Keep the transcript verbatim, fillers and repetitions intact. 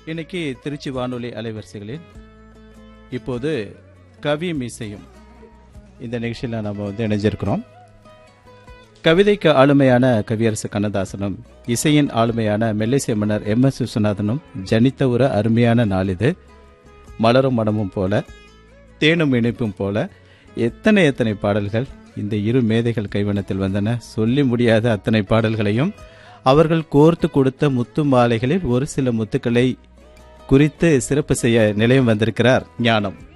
இன்னைக்கு திருச்சி வானொலி அலைவரிசைகளில் இப்போது கவியும் இசையும் இந்த நிகழ்ச்சியில் நம்ம வந்து இணைஞ்சிருக்கிறோம். கவிதைக்கு ஆளுமையான கவியரசு கண்ணதாசனும் இசையின் ஆளுமையான மெல்லிசை மன்னர் எம் எஸ் விஸ்வநாதனும் ஜனித்த ஒரு அருமையான நாள் இது. மலரும் மனமும் போல, தேனும் இனிப்பும் போல எத்தனை எத்தனை பாடல்கள் இந்த இரு மேதைகள் கைவண்ணத்தில் வந்தன. சொல்லி முடியாத அத்தனை பாடல்களையும் அவர்கள் கோர்த்து கொடுத்த முத்து மாலைகளில் ஒரு சில முத்துக்களை குறித்து சிறப்பு செய்ய நிலையம் வந்திருக்கிறார் ஞானம்.